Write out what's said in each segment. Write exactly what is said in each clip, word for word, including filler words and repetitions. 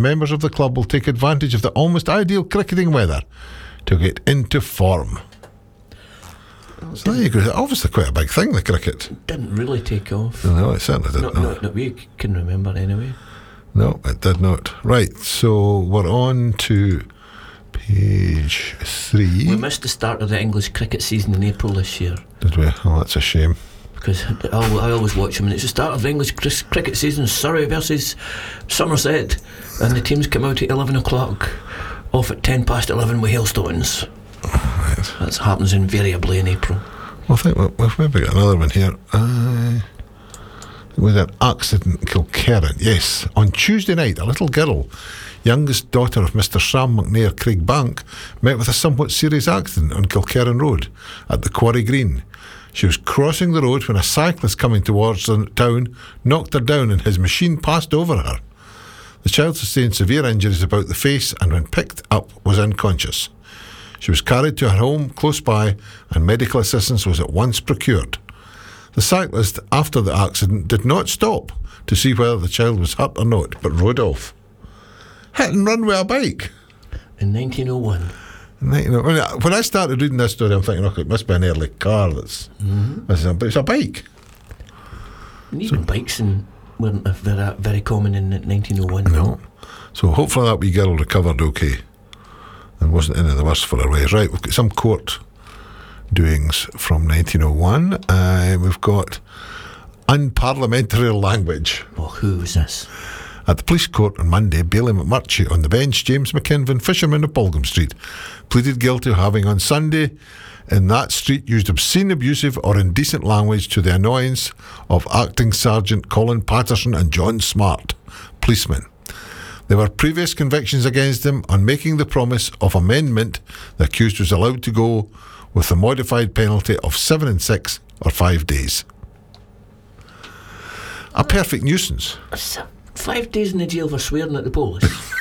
members of the club will take advantage of the almost ideal cricketing weather to get into form. So there you go. Obviously quite a big thing, the cricket. Didn't really take off. No, it certainly didn't. Not, no. not that we can remember anyway. No, it did not. Right, so we're on to page three. We missed the start of the English cricket season in April this year. Did we? Oh, that's a shame. Because I, I always watch them, and it's the start of the English cr- cricket season, Surrey versus Somerset, and the teams come out at eleven o'clock, off at ten past eleven with hailstones. Right. That happens invariably in April. Well, I think we've, we've maybe got another one here. Uh, with an accident in Kilkerran. Yes, on Tuesday night, a little girl, youngest daughter of Mister Sam McNair Craigbank, met with a somewhat serious accident on Kilkerran Road at the Quarry Green. She was crossing the road when a cyclist coming towards the town knocked her down and his machine passed over her. The child sustained severe injuries about the face and when picked up was unconscious. She was carried to her home close by and medical assistance was at once procured. The cyclist, after the accident, did not stop to see whether the child was hurt or not, but rode off. Hit and run with a bike. In nineteen oh one. When I started reading this story, I'm thinking, okay, it must be an early car that's... Mm-hmm. But it's a bike. And even so, bikes in, weren't very, very common in nineteen oh one. No. So hopefully that wee girl recovered okay and wasn't any of the worse for her ways. Right, we've got some court doings from nineteen oh one. Uh, we've got unparliamentary language. Well, who was this? At the police court on Monday, Bailey McMurchie on the bench, James McKinvin, fisherman of Balgham Street, pleaded guilty of having on Sunday in that street used obscene, abusive or indecent language to the annoyance of Acting Sergeant Colin Patterson and John Smart, policemen. There were previous convictions against him. On making the promise of amendment, the accused was allowed to go with the modified penalty of seven and six or five days. A perfect nuisance. Five days in the jail for swearing at the police.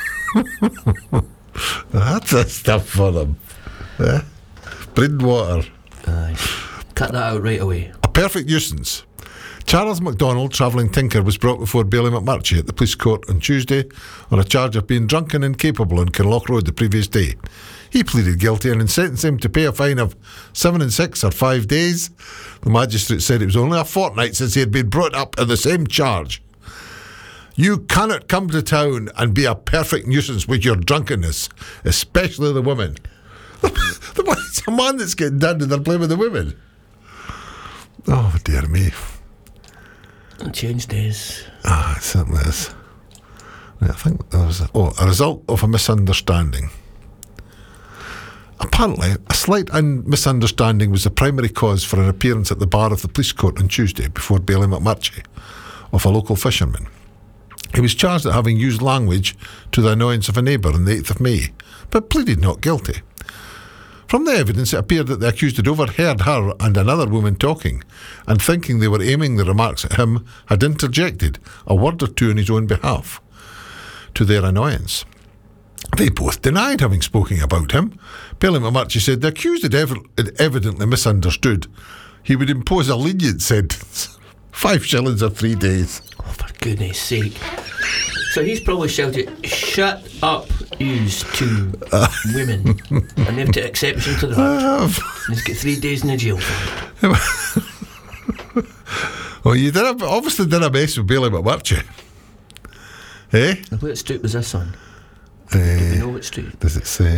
That's the stuff for them. Eh? Bread and water. Aye. Cut that out right away. A perfect nuisance. Charles MacDonald, travelling tinker, was brought before Bailey McMurchie at the police court on Tuesday on a charge of being drunk and incapable on Kinloch Road the previous day. He pleaded guilty and sentenced him to pay a fine of seven and six or five days. The magistrate said it was only a fortnight since he had been brought up in the same charge. You cannot come to town and be a perfect nuisance with your drunkenness, especially the women. It's a man that's getting done and they're blaming the women. Oh, dear me. Change days. Ah, it certainly is. Right, I think there was a, oh, a result of a misunderstanding. Apparently, a slight un- misunderstanding was the primary cause for an appearance at the bar of the police court on Tuesday before Bailey McMurchie, of a local fisherman. He was charged at having used language to the annoyance of a neighbour on the eighth of May, but pleaded not guilty. From the evidence, it appeared that the accused had overheard her and another woman talking, and thinking they were aiming the remarks at him, had interjected a word or two on his own behalf, to their annoyance. They both denied having spoken about him. Bailey McMurchie said the accused had, ev- had evidently misunderstood. He would impose a lenient sentence, five shillings or three days. Oh, for goodness sake. So he's probably shouted, "Shut up, yous two uh, women." And they've taken exception to that. Uh, and he's got three days in the jail for it. Well, you did a, obviously did a mess with Bailey McMurchie. Eh? And what street was this on? Uh, Do you know what street? Does it say?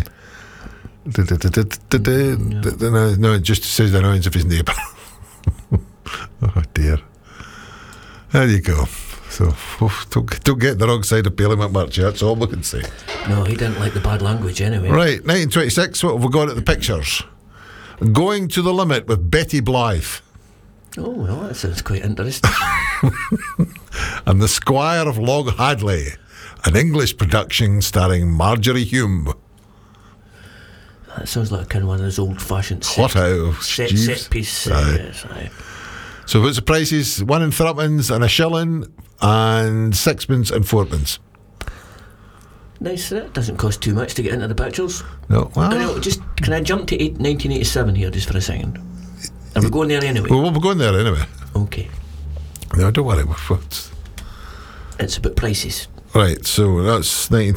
No, no, it just says the annoyance of his neighbour. Oh dear. There you go. So, don't, don't get the wrong side of Bailey McMurchie, that's all we can say. No, he didn't like the bad language anyway. Right, nineteen twenty-six, what have we got at the pictures? Going to the Limit with Betty Blythe. Oh, well, that sounds quite interesting. And The Squire of Log Hadley, an English production starring Marjorie Hume. That sounds like kind of one of those old-fashioned set, Hot out set, set piece. Uh, yes, aye. So what's the prices? One in threepence and a shilling and sixpence and fourpence. Nice. That doesn't cost too much to get into the pictures. No. Well, no, no, just can I jump to eight, nineteen eighty-seven here just for a second? Are we going there anyway? Well, we'll be going there anyway. Okay. No, don't worry. It's, it's about prices. Right. So that's nineteen